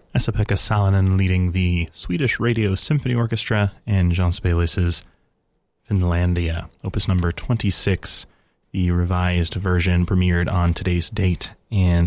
Esa-Pekka Salonen leading the Swedish Radio Symphony Orchestra and Jean Sibelius's Finlandia, opus number 26. The revised version premiered on today's date, and